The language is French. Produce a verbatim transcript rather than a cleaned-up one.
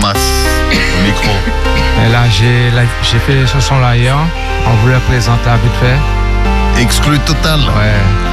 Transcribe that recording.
Thomas, au micro. Et là, j'ai la- j'ai fait les chansons là hier. On voulait présenter à vite fait. Exclu total. Ouais.